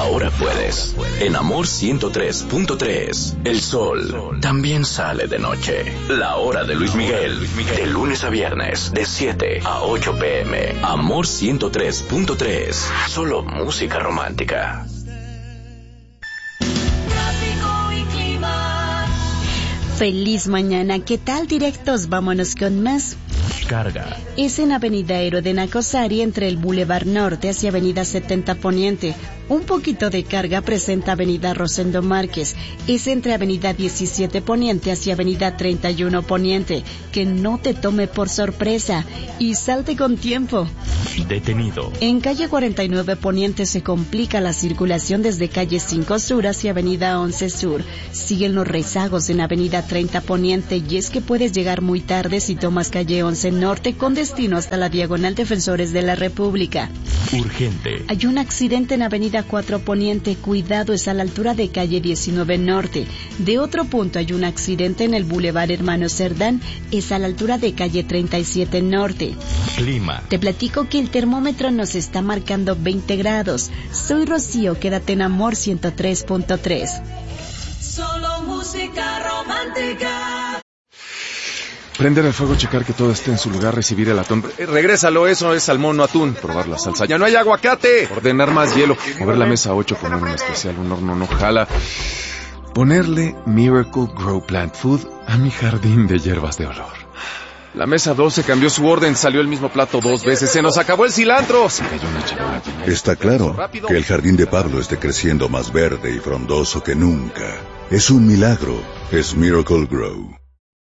ahora puedes. En Amor 103.3, el sol también sale de noche. La hora de Luis Miguel, de lunes a viernes, de 7 a 8 p.m. Amor 103.3, solo música romántica. Feliz mañana, ¿qué tal directos? Vámonos con más. Carga. Es en Avenida Héroe de Nacosari, entre el Boulevard Norte hacia Avenida 70 Poniente. Un poquito de carga presenta Avenida Rosendo Márquez. Es entre Avenida 17 Poniente hacia Avenida 31 Poniente. Que no te tome por sorpresa y salte con tiempo. Detenido. En calle 49 Poniente se complica la circulación desde calle 5 Sur hacia Avenida 11 Sur. Siguen los rezagos en Avenida 30 Poniente y es que puedes llegar muy tarde si tomas calle 11 Norte con destino hasta la Diagonal Defensores de la República. Urgente. Hay un accidente en Avenida 4 Poniente, cuidado, es a la altura de calle 19 Norte. De otro punto hay un accidente en el Boulevard Hermano Cerdán, es a la altura de calle 37 Norte. Clima. Te platico que el termómetro nos está marcando 20 grados. Soy Rocío, quédate en Amor 103.3. Solo música romántica. Prender el fuego, checar que todo esté en su lugar, recibir el atún. Regrésalo, eso es salmón, no atún. Probar la salsa. ¡Ya no hay aguacate! Ordenar más hielo. Mover la mesa 8, poner un especial, un horno no jala. Ponerle Miracle Grow Plant Food a mi jardín de hierbas de olor. La mesa 12 cambió su orden, salió el mismo plato 2 veces. ¡Se nos acabó el cilantro! Se cayó una charola. Está claro que el jardín de Pablo esté creciendo más verde y frondoso que nunca. Es un milagro. Es Miracle Grow.